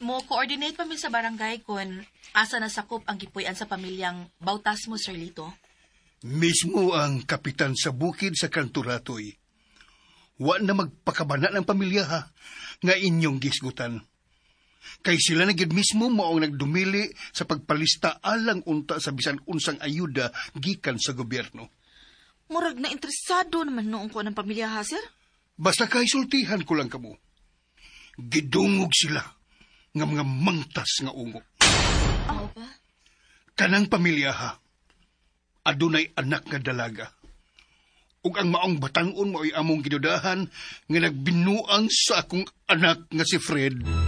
Mo coordinate pa mi sa barangay kung asa nasakop ang gipuy-an sa pamilyang Bautas mo, Sir Lito. Mismo ang kapitan sa bukid sa Kanturatoy. Wa na magpakabana ng pamilya ha, nga inyong gisgutan. Kay sila na gid mismo maong nagdumili sa pagpalista alang unta sa bisan unsang ayuda gikan sa gobyerno. Murag na interesado naman noong ko ng pamilya ha, sir? Basta kay sultihan ko lang kamo. Gidungog sila nga mga mangtas nga ungo. Ano ba? Kanang pamilya ha, adunay anak nga dalaga. Ug ang maong batanon mo ay among gidudahan nga nagbinuang sa akong anak nga si Fred.